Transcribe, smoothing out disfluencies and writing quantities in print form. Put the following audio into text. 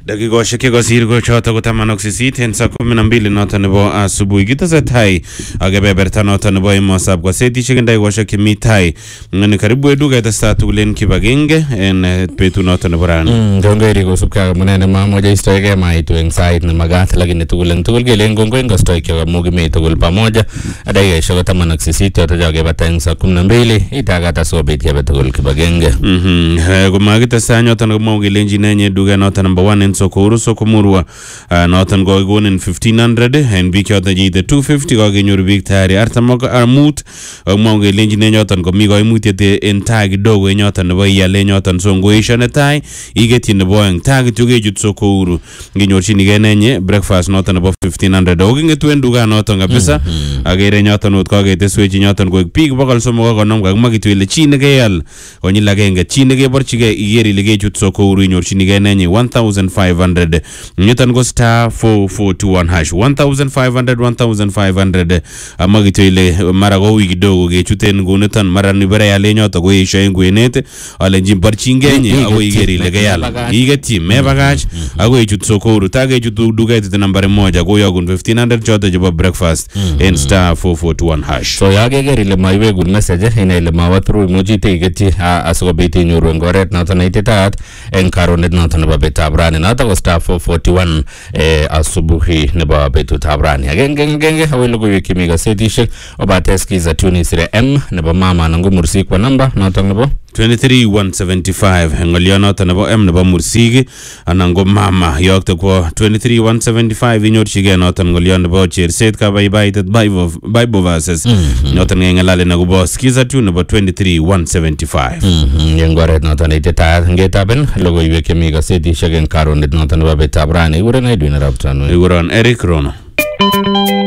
Dakikoshek chekosir ko choto ko 18 en saa 12 noton nebo asubuhi. Kitesetai kebeberta noton nebo emosab gazetishek ndaikoshek chemi tai. Ngani karibu eduka itestaa tugul en kibagenge en betut noton nebo rani. Kongoi kosubkei ak munene mamoja istoege maitu eng sait nemagat lakini tugul eng tugul kele kongoi ngostoik chekamugi tugul pamoja. Dakikaishek 18 yoto chakebata eng saa 12 itagata sobet kebe tugul kibagenge. Komakitestaa nyoton komwau kelenjin enye duka noton number 1 en Sokuru Sokomurwa noton kokonin 1500 en biik yoton nyite 250 kokenyoru biik tayari artamok armut mwau kelenjin enyoton komi koimutiet en tai kidogo enyoton nebo iyale enyoton so ngoisho netai iketyi nebo eng tai kityo kechut Sokuru nginyorchinigei nenye breakfast noton nebo 1500 okingetu en duka noton kabisa akere nyoton ot koketeswechi nyoton koek biik 350 kakimwa kityo ile chi nekeyal konyil agenge chi nekeborchigei iker ile kechut Sokuru inyorchinigei nenye 1500 nyutan ko star 441 hash 1500 ama kityo ile mara ko wiki kidogo kechuten ngunitan mara nibere yale nyoto ko isho en kwenet ale njimbarchingenye ako iker ile keyal iketyi mebagach ako ichut Sokuru takechut duket nambari 1 koyogun 1500 choto chebo breakfast en star 441 hash so yakeker ile maiwegun message ina ile mawa through imuchi tiketyi asikobit inyoru eng oret noton ititaat eng karonet noton nebo betab rani noton ko star 441 asubuhi nebo betutab rani agenge awele logoiwek chemi gazetishek obate skiza tuni sire M nebo mama nangu Mursik kwa namba noton nebo 23175 ngolio noton nebo M nebo Mursik anan ko mama yokte kwa 23175 inyorchigei noton ngolio nebo cherset kabaibaitet Bible verses noton ngelale nakubo skiza tune nebo 23175 yengoret noton ititaat ngetaben logoiwek chemi gazetishek eng karonet noton nebo betab rani iguren Edwin Arap Tanui iguron Eric Rono.